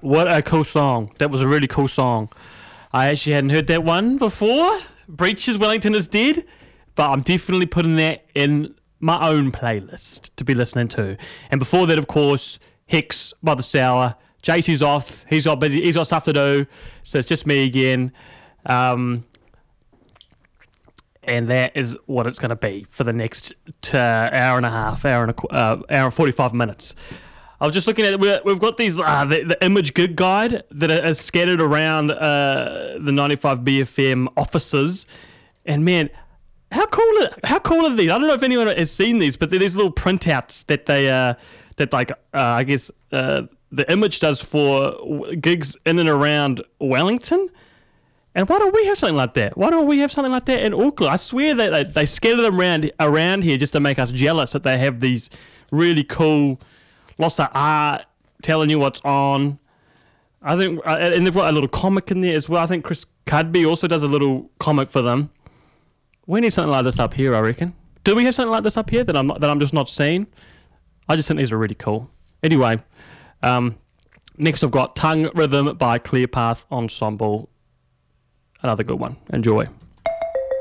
What a cool song. That was a really cool song. I actually hadn't heard that one before. Breaches, Wellington is Dead. But I'm definitely putting that in my own playlist to be listening to. And before that, of course, Hex by The Sour. JC's off. He's got busy. He's got stuff to do. So it's just me again. And that is what it's going to be for the next hour and a half, hour and 45 minutes. I was just looking at it. We've got these the image gig guide that is scattered around the 95 BFM offices, and man, how cool are these? I don't know if anyone has seen these, but they're these little printouts that they I guess the image does for gigs in and around Wellington. And why don't we have something like that? Why don't we have something like that in Auckland? I swear that they scatter them around here just to make us jealous that they have these really cool, lots of art telling you what's on. I think, and they've got a little comic in there as well. I think Chris Cudby also does a little comic for them. We need something like this up here, I reckon. Do we have something like this up here that I'm just not seeing? I just think these are really cool. Anyway, next I've got Tongue Rhythm by Clear Path Ensemble. Another good one. Enjoy.